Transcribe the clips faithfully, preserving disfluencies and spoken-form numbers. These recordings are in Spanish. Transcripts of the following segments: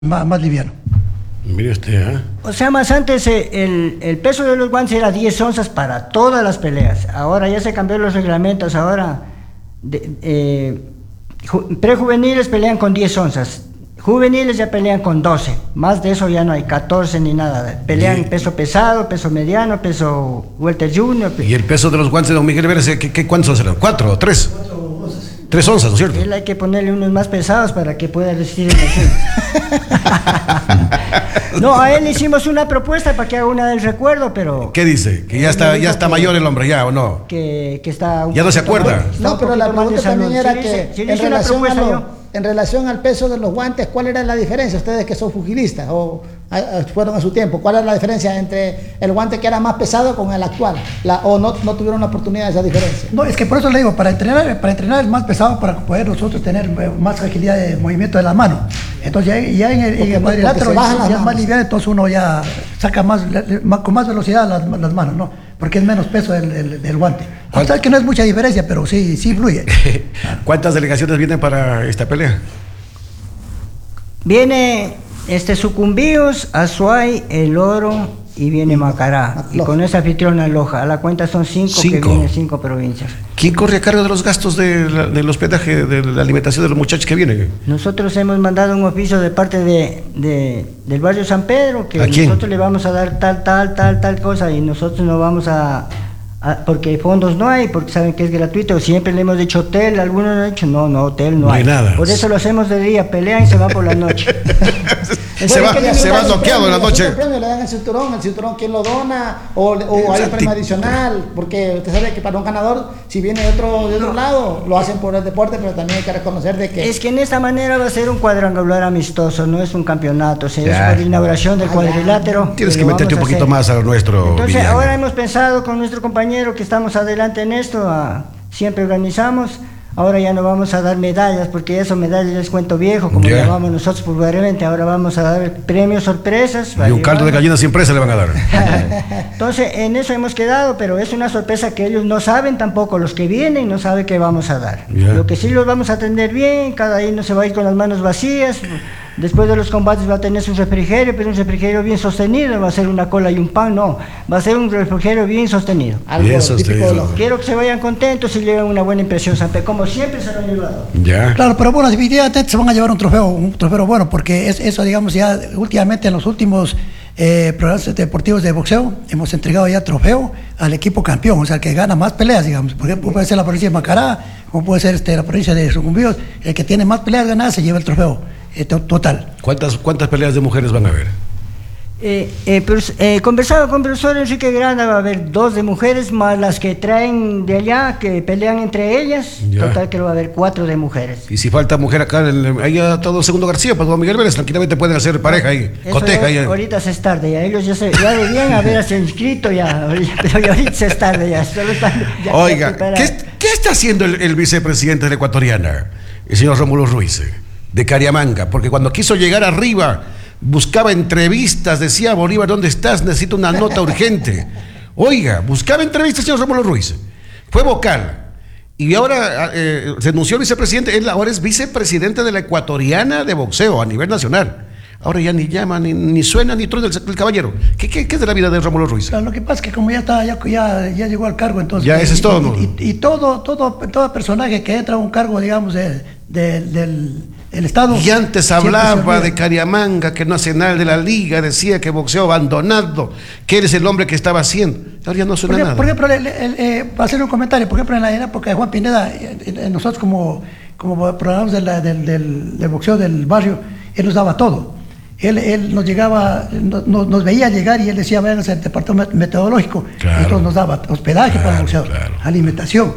más, más liviano. Mire usted, ¿eh? O sea, más antes eh, el, el peso de los guantes era diez onzas para todas las peleas. Ahora ya se cambió los reglamentos. Ahora de, eh, ju, prejuveniles pelean con diez onzas. Juveniles ya pelean con doce. Más de eso ya no hay, catorce ni nada. Pelean ¿Y? peso pesado, peso mediano, peso welter junior. ¿Y el peso de los guantes de don Miguel Vélez, ¿qué, qué, cuántos serán? ¿Cuatro o tres? Tres onzas, ¿no es cierto? Él hay que ponerle unos más pesados para que pueda resistir el encima. No, a él hicimos una propuesta para que haga una del recuerdo, pero... ¿Qué dice? ¿Que ya está, ya está mayor el hombre ya o no? Que, que está... ¿Ya no se acuerda? No, pero la pregunta también era que si en, le hice una relación a propuesta lo- yo. en relación al peso de los guantes, ¿cuál era la diferencia? Ustedes que son pugilistas o a- a- fueron a su tiempo, ¿cuál era la diferencia entre el guante que era más pesado con el actual? La, ¿O no, no tuvieron la oportunidad de esa diferencia? No, es que por eso le digo, para entrenar, para entrenar es más pesado para poder nosotros tener eh, más agilidad de movimiento de la mano. Entonces ya, ya en el, en Porque el cuadrilátero se bajan ya, las ya es más manos. liviano, entonces uno ya saca más, le- más- con más velocidad las, las manos, ¿no? Porque es menos peso del, del, del guante. O sea que no es mucha diferencia, pero sí, sí fluye. ¿Cuántas delegaciones vienen para esta pelea? Viene este Sucumbíos, Azuay, El Oro y viene Macará. Y Loja. con esa anfitriona Loja. A la cuenta son cinco, Cinco. que vienen cinco provincias. ¿Quién corre a cargo de los gastos de la- del hospedaje, de la alimentación de los muchachos que vienen? Nosotros hemos mandado un oficio de parte de, de- del barrio San Pedro que ¿A quién? nosotros le vamos a dar tal, tal, tal, tal cosa y nosotros no vamos a, a- porque fondos no hay, porque saben que es gratuito. Siempre le hemos dicho hotel, algunos han dicho no, no, hotel no, No hay nada. Por eso lo hacemos de día, pelean y se van por la noche. Se va, ¿Qué le se va dan el noqueado en la premio? noche. ¿El premio le dan el cinturón? ¿El cinturón quién lo dona? ¿O, o hay un Exacto. premio adicional? Porque usted sabe que para un ganador, si viene de otro, de otro lado, lo hacen por el deporte, pero también hay que reconocer de que... Es que en esta manera va a ser un cuadrangular amistoso, no es un campeonato, o sea, Ya. es por la inauguración del Ah, ya. cuadrilátero. Tienes que lo meterte un vamos a poquito hacer. más a lo nuestro, Entonces Villani. ahora hemos pensado con nuestro compañero que estamos adelante en esto, ah, siempre organizamos, ahora ya no vamos a dar medallas, porque eso medallas es cuento viejo, como Ya. llamamos nosotros vulgarmente, ahora vamos a dar premios sorpresas. Y un caldo de gallina sin presa le van a dar. Entonces en eso hemos quedado, pero es una sorpresa que ellos no saben tampoco, los que vienen no saben qué vamos a dar. Ya. Lo que sí los vamos a atender bien, cada uno se va a ir con las manos vacías. Después de los combates va a tener su refrigerio, pero un refrigerio bien sostenido, va a ser una cola y un pan, no, va a ser un refrigerio bien sostenido. Algo Bien típico sostenido. de los... Quiero que se vayan contentos y lleven una buena impresión, San Pedro, como siempre se lo han llevado. Ya. Claro, pero bueno, definitivamente se van a llevar un trofeo, un trofeo bueno, porque es, eso, digamos, ya últimamente en los últimos eh, programas deportivos de boxeo hemos entregado ya trofeo al equipo campeón, o sea, el que gana más peleas, digamos. Por ejemplo, puede ser la provincia de Macará, como puede ser este, la provincia de Sucumbíos, el que tiene más peleas ganadas se lleva el trofeo eh, to- total. ¿Cuántas, ¿Cuántas peleas de mujeres van a haber? Eh, eh, pues, eh, conversado con el profesor Enrique Granda, va a haber dos de mujeres, más las que traen de allá, que pelean entre ellas, Ya. total que va a haber cuatro de mujeres. Y si falta mujer acá, en el- ahí ya todo Segundo García, pues don Miguel Vélez, tranquilamente pueden hacer pareja ahí, Eso coteja ya- ahí. ahorita se es tarde, ya ellos ya, se, ya debían haberse inscrito ya, pero ya ahorita se es tarde ya, solo están ya Oiga, preparados. ¿qué, qué está haciendo el, el vicepresidente de la Ecuatoriana, el señor Rómulo Ruiz, de Cariamanga? Porque cuando quiso llegar arriba, buscaba entrevistas, decía Bolívar, ¿dónde estás? Necesito una nota urgente. Oiga, buscaba entrevistas, señor Rómulo Ruiz. Fue vocal. Y ahora eh, se anunció el vicepresidente, él ahora es vicepresidente de la Ecuatoriana de boxeo a nivel nacional. Ahora ya ni llama, ni, ni suena, ni truena el, el caballero. ¿Qué, qué, ¿Qué es de la vida de Rómulo Ruiz? Claro, lo que pasa es que como ya está, ya, ya, ya llegó al cargo, entonces... Ya, ese es y- todo, y, ¿no? y, y todo, todo, todo personaje que entra a un cargo, digamos, de, de- del el Estado... Y antes siempre se hablaba olvida. de Cariamanga, que no hace nada de la liga, decía que boxeo abandonado, que eres el hombre que estaba haciendo. Ahora ya no suena Por, ej- nada. por ejemplo, el- el- eh, para hacer un comentario, por ejemplo, en la, en la época de Juan Pineda, eh, eh, nosotros como, como programas de la- del, del, del boxeo del barrio, él nos daba todo. Él, él nos llegaba, no- no- nos veía llegar y él decía, vayan al departamento metodológico. Claro. Entonces nos daba hospedaje para el Claro, boxeo, claro. alimentación.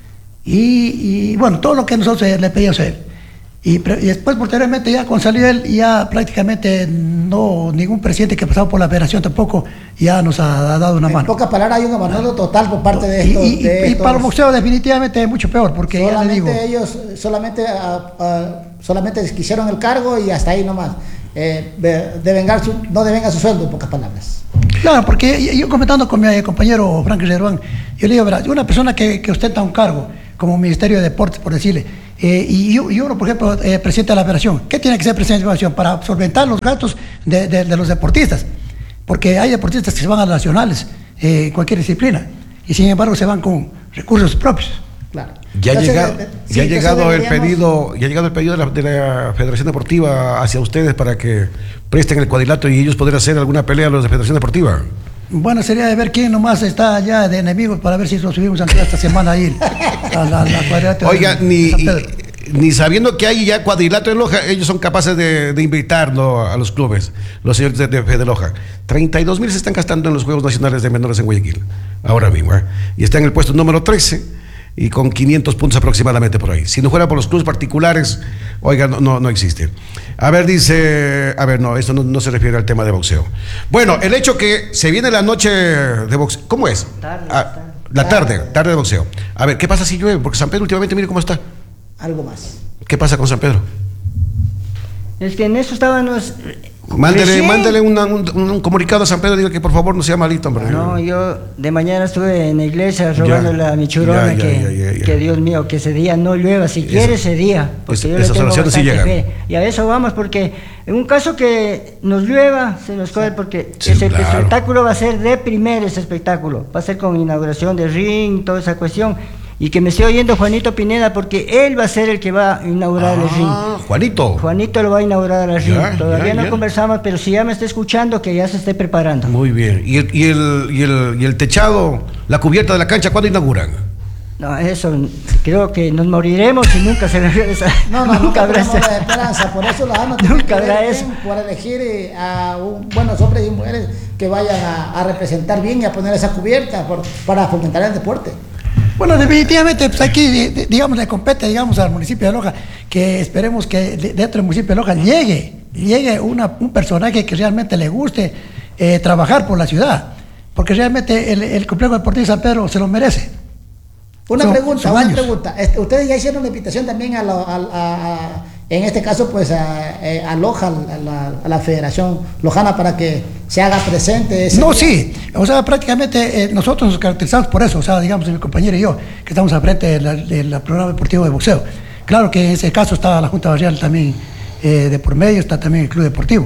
Y, y, bueno, todo lo que nosotros eh, le pedíamos a él. Y, pre- y después, posteriormente, ya cuando salió él, ya prácticamente no, ningún presidente que ha pasado por la federación tampoco ya nos ha, ha dado una En mano. pocas palabras, hay un abandono total por parte de Y- estos... y, y- de y estos- para el boxeo definitivamente es mucho peor, porque ya le solamente digo, ellos eh, solamente, ah, ah, solamente quisieron el cargo y hasta ahí nomás. Eh, de, de vengar su, no devenga su sueldo, en pocas palabras. Claro, porque yo comentando con mi compañero Frank Reruán, yo le digo, verá, una persona que, que ostenta un cargo como Ministerio de Deportes, por decirle, eh, y, y uno, por ejemplo, eh, presidente de la Federación, ¿qué tiene que ser presidente de la Federación? Para solventar los gastos de, de, de los deportistas, porque hay deportistas que se van a las nacionales, eh, en cualquier disciplina, y sin embargo se van con recursos propios. Claro. Ya ha Entonces, llegado, de- de- ya sí, ha entonces llegado el deberíamos- pedido, ya ha llegado el pedido de la, de la Federación Deportiva hacia ustedes para que presten el cuadrilátero y ellos poder hacer alguna pelea a los de Federación Deportiva. Bueno, sería de ver quién nomás está allá de enemigos para ver si lo subimos ante esta semana ahí a la, la cuadrilátero Oiga, de- ni, de San Pedro. ni sabiendo que hay ya cuadrilátero en Loja, ellos son capaces de, de invitar, ¿no?, a los clubes, los señores de, de, de Loja. treinta y dos mil se están gastando en los Juegos Nacionales de Menores en Guayaquil, ahora mismo, ¿eh? Y está en el puesto número trece y con quinientos puntos aproximadamente por ahí. Si no fuera por los clubes particulares, oiga, no, no, no existe. A ver, dice, a ver, no, esto no, no se refiere al tema de boxeo. Bueno, el hecho que se viene la noche de boxeo, ¿cómo es? Tarde, Ah, tarde. la tarde, tarde de boxeo. A ver, ¿qué pasa si llueve? Porque San Pedro últimamente, mire cómo está. Algo más. ¿Qué pasa con San Pedro? Es que en eso estábamos. Mándele, recién- mándele una- un, un comunicado a San Pedro, diga que por favor no sea malito, hombre. No, yo de mañana estuve en la iglesia rogándole a mi churona ya, ya, que, ya, ya, ya. que Dios mío, que ese día no llueva, si quiere ese día, porque es- yo le esas tengo oraciones sí bastante llegan. fe. Y a eso vamos, porque en un caso que nos llueva, se nos coge, porque Sí, ese claro. espectáculo va a ser de primer ese espectáculo, va a ser con inauguración de ring, toda esa cuestión. Y que me esté oyendo Juanito Pineda, porque él va a ser el que va a inaugurar el ring. Ah, Juanito. Juanito lo va a inaugurar al ring. Ya, Todavía ya, no ya. conversamos, pero si ya me está escuchando, que ya se esté preparando. Muy bien. ¿Y el, y, el, y, el, y el techado, la cubierta de la cancha, cuándo inauguran? No, eso, creo que nos moriremos y nunca se regresa. No, no, nunca habrá tenemos esa- la esperanza. Por eso los anos Nunca habrá eso. por elegir eh, a un- buenos hombres y mujeres que vayan a, a representar bien y a poner esa cubierta por- para fomentar el deporte. Bueno, definitivamente, pues aquí, di- di- digamos, le compete, digamos, al municipio de Loja, que esperemos que de- dentro del municipio de Loja llegue, llegue una, un personaje que realmente le guste eh, trabajar por la ciudad, porque realmente el, el complejo deportivo de San Pedro se lo merece. Una Son- pregunta, son una años. pregunta. Este, ustedes ya hicieron la invitación también a, lo- a- a- a- en este caso, pues a, eh, a Loja, a la, a la Federación Lojana, para que se haga presente ese No, día? sí, o sea, prácticamente eh, nosotros nos caracterizamos por eso, o sea, digamos, mi compañero y yo, que estamos al frente del de la programa deportivo de boxeo. Claro que en ese caso está la Junta Barrial también eh, de por medio, está también el Club Deportivo.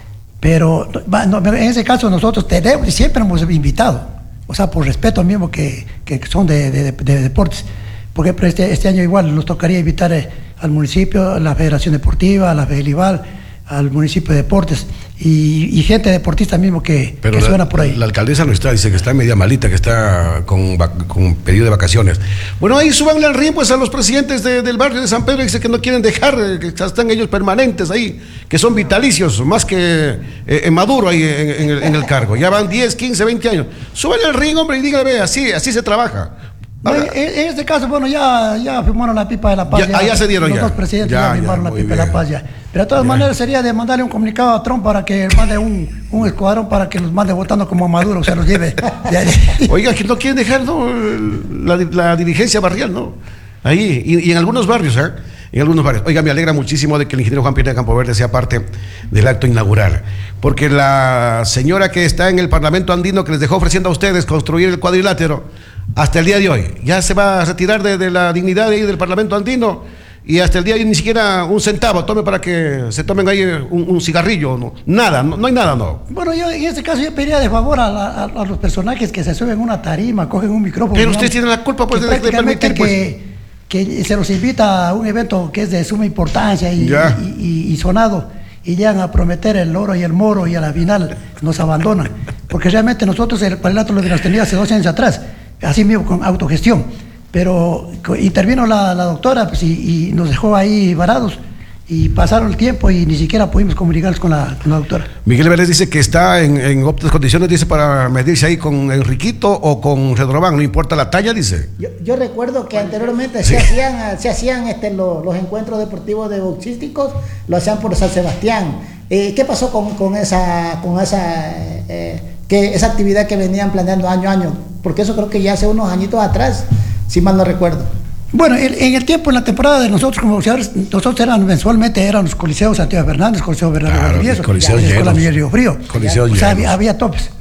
Pero va, no, en ese caso nosotros tenemos y siempre hemos invitado, o sea, por respeto mismo que, que son de, de- de deportes. Por ejemplo, este, este año igual nos tocaría invitar eh, al municipio, a la Federación Deportiva, a la Fedelival, al municipio de deportes y, y gente deportista mismo que, Pero que la, suena por ahí. la alcaldesa no está, dice que está media malita, que está con, vac- con pedido de vacaciones. Bueno, ahí súbanle al ring pues a los presidentes de- del barrio de San Pedro, dice que no quieren dejar, eh, que están ellos permanentes ahí, que son vitalicios, más que eh, en Maduro ahí en, en el, en el cargo. Ya van diez, quince, veinte años. Súbanle al ring, hombre, y díganle, ve, así, así se trabaja. No, Ahora, en, en este caso, bueno, ya, ya firmaron la pipa de la paz. Ya- ah, ya se dieron los ya. dos presidentes Ya, ya, firmaron ya, la muy pipa de la bien. paz ya. Pero de todas Ya. maneras sería de mandarle un comunicado a Trump para que mande un, un escuadrón para que los mande votando como a Maduro, se los lleve. Ya- Oiga, que no quieren dejar, ¿no?, la, la dirigencia barrial, ¿no? Ahí, y, y en algunos barrios, ¿eh? En algunos barrios. Oiga, me alegra muchísimo de que el ingeniero Juan Pineda Campoverde sea parte del acto inaugural, porque la señora que está en el Parlamento andino, que les dejó ofreciendo a ustedes construir el cuadrilátero, hasta el día de hoy, ya se va a retirar de, de la dignidad de ahí del Parlamento andino, y hasta el día de hoy ni siquiera un centavo tome para que se tomen ahí un, un cigarrillo, no, nada, no, no hay nada, no. Bueno, yo en este caso yo pediría de favor a, la- a- a los personajes que se suben a una tarima, cogen un micrófono. Pero digamos, ustedes tienen la culpa, pues, que de- de prácticamente permitir, pues. que, que se los invita a un evento que es de suma importancia y, Ya. y- y- y sonado, y llegan a prometer el oro y el moro y a la final nos abandonan. Porque realmente nosotros el cuadrilátero lo hubiéramos tenido hace doce años atrás, así mismo con autogestión. Pero co- intervino la, la doctora pues, y, y nos dejó ahí varados. Y pasaron el tiempo y ni siquiera pudimos comunicarnos con la, con la doctora. Miguel Vélez dice que está en, en óptimas condiciones, dice, para medirse ahí con Enriquito o con Redrobán, no importa la talla, dice. Yo, yo recuerdo que anteriormente Sí. se hacían, se hacían este, lo- los encuentros deportivos de boxísticos, lo hacían por San Sebastián. Eh, ¿Qué pasó con, con esa, con esa, eh, que, esa actividad que venían planeando año a año? Porque eso creo que ya hace unos añitos atrás, si mal no recuerdo. Bueno, en, en el tiempo, en la temporada de nosotros como boxeadores, nosotros eran mensualmente, eran los coliseos Santiago Fernández, Coliseo Bernardo Claro, Valdivieso, coliseos la Escuela llenos. Miguel Río Frío. Coliseos O sea, llenos. había, había topes.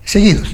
seguidos.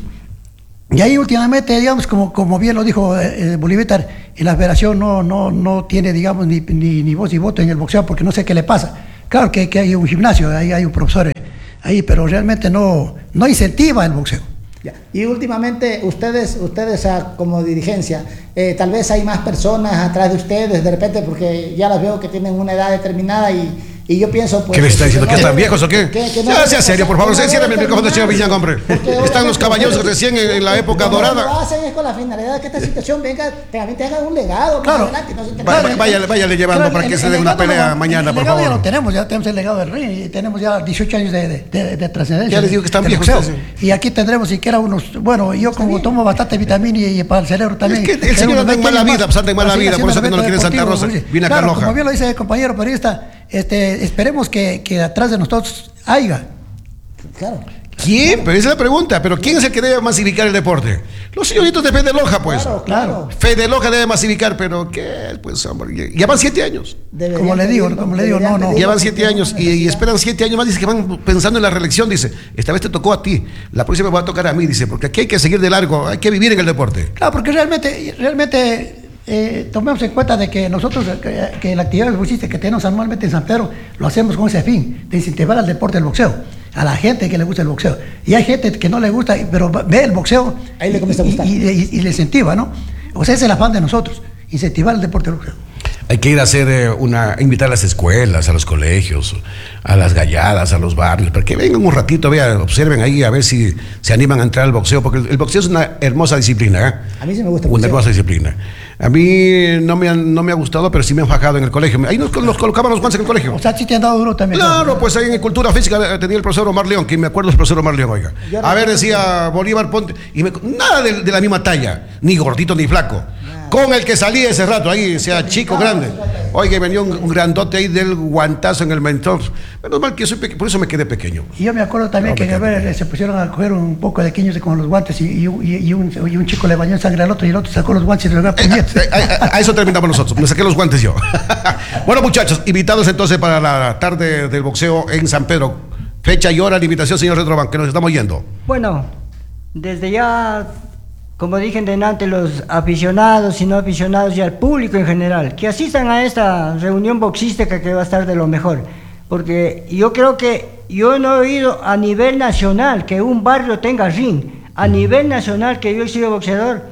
Y ahí últimamente, digamos, como, como bien lo dijo eh, Bolivitar, la federación no, no, no tiene, digamos, ni, ni, ni voz ni voto en el boxeo porque no sé qué le pasa. Claro que, que hay un gimnasio, ahí hay un profesor ahí, pero realmente no, no incentiva el boxeo. Ya. Y últimamente ustedes, ustedes ah, como dirigencia, eh, tal vez hay más personas atrás de ustedes de repente porque ya las veo que tienen una edad determinada y... Y yo pienso, pues... ¿Qué me está diciendo? ¿Que no están debe, viejos o qué? Que, que no ya, debe, sea serio, por favor. que no Cierrame el micrófono, señor Villain, hombre. Están los caballeros recién en, en la época como dorada. Lo hacen es con la finalidad de que esta situación venga, también te hagan un legado Claro. más adelante. No se te- Va- va- Váyale, váyale llevando Claro, para el- que el- se el dé una legado pelea lo- mañana, el por legado ya favor. lo tenemos, ya tenemos el legado del ring y tenemos ya dieciocho años de, de, de, de trascendencia. Ya les digo que están del viejos boxeo. ustedes. Y aquí tendremos siquiera unos, bueno, yo como tomo bastante vitamina y, y para el cerebro también. Es que el tengo señor unos anda en veinte mala años vida, más pues anda en mala para seguir vida, por eso haciendo que no lo quiere en Santa deportivo, Rosa. como dice. Viene acá Claro, Loja. como bien lo dice el compañero periodista, este, esperemos que, que atrás de nosotros haya. Claro. ¿Quién? Pero esa es la pregunta. ¿Pero quién es el que debe masificar el deporte? Los señoritos de Fede Loja, pues. Claro, claro. Fede Loja debe masificar, pero ¿qué? Pues, hombre, ya van siete años. Deberían Como le digo, pedirlo, como le digo, deberían no, no. pedirlo Ya van porque siete tienen años una y, y necesidad. esperan siete años más. Dice que van pensando en la reelección. Dice, esta vez te tocó a ti. La próxima me va a tocar a mí. Dice, porque aquí hay que seguir de largo. Hay que vivir en el deporte. Claro, porque realmente, realmente eh, tomemos en cuenta de que nosotros, que, que la actividad boxística que tenemos anualmente en San Pedro, lo hacemos con ese fin, de incentivar al deporte del boxeo, a la gente que le gusta el boxeo. Y hay gente que no le gusta, pero ve el boxeo Ahí le comienza a y, gustar. y, y- y le incentiva, ¿no? O sea, ese es el afán de nosotros, incentivar el deporte del boxeo. Hay que ir a hacer eh, una, invitar a las escuelas, a los colegios, a las galladas, a los barrios, para que vengan un ratito, vean, observen ahí a ver si se animan a entrar al boxeo, porque el, el boxeo es una hermosa disciplina. ¿eh? A mí sí me gusta el Una boxeo. hermosa disciplina. A mí no me, han- no me ha gustado, pero sí me han fajado en el colegio. Ahí nos, nos colocaban los guantes en el colegio. O sea, sí te han dado duro también. Claro, pues ahí en Cultura Física eh, tenía el profesor Omar León, que me acuerdo del profesor Omar León, oiga. Yo A ver, recuerdo decía Bolívar, ponte, y me- nada de, de la misma talla, ni gordito ni flaco. Con el que salía ese rato ahí, sea chico, grande. Oiga, venía un, un grandote ahí del guantazo en el mentón. Menos mal que yo soy pequeño, por eso me quedé pequeño. Y yo me acuerdo también No, que me a ver, quedé. se pusieron a coger un poco de quiños con los guantes y, y, y- y un, y un chico le bañó en sangre al otro y el otro sacó los guantes y le dio Eh, eh, a, a- a eso terminamos nosotros, me saqué los guantes yo. Bueno, muchachos, invitados entonces para la tarde del boxeo en San Pedro. Fecha y hora, la invitación, señor Retroban, que nos estamos yendo. Bueno, desde ya, como dije delante, los aficionados y no aficionados y al público en general, que asistan a esta reunión boxística que va a estar de lo mejor. Porque yo creo que yo no he oído a nivel nacional que un barrio tenga ring. A nivel nacional, que yo he sido boxeador,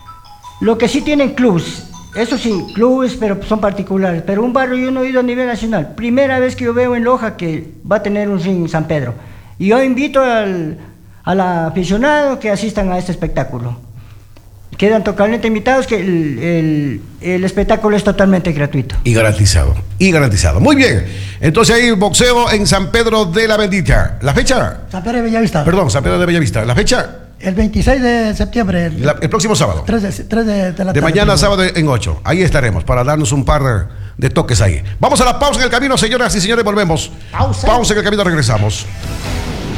lo que sí tienen clubs, eso sí, clubes, pero son particulares. Pero un barrio yo no he oído a nivel nacional. Primera vez que yo veo en Loja que va a tener un ring en San Pedro. Y yo invito al, al aficionado que asistan a este espectáculo. Quedan totalmente invitados, que el, el, el espectáculo es totalmente gratuito. Y garantizado, y garantizado. Muy bien, entonces hay boxeo en San Pedro de la Bendita. ¿La fecha? San Pedro de Bellavista. Perdón, San Pedro de Bellavista. ¿La fecha? El veintiséis de septiembre. El, La- el próximo sábado. tres de, tres de, de la De tarde. mañana a sábado en ocho. Ahí estaremos para darnos un par de toques ahí. Vamos a la pausa en el camino, señoras y señores, volvemos. Pausa. Pausa en el camino, regresamos.